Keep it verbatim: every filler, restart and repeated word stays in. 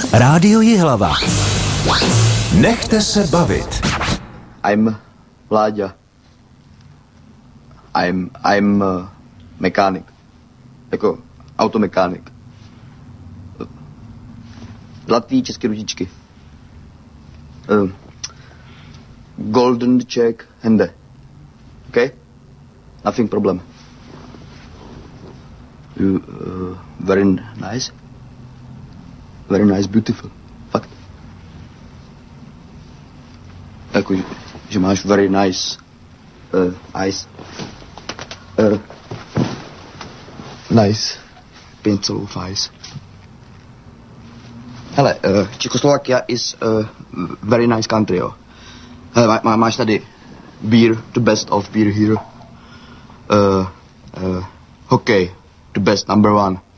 Rádio Jihlava. Nechte se bavit. I'm Láďa. I'm, I'm uh, mechanic. Jako automechanik. Zlatý české ručičky. Uh, golden check hände. Okay? Nothing problem. You, uh, very nice. Very nice, beautiful. Fakt. Jako, že, že máš very nice uh, eyes. Uh, nice pencil of eyes. Hele, uh, Czechoslovakia is a uh, very nice country, jo. Hele, má, má, máš tady beer, the best of beer here. Uh, uh, hockey, the best, number one.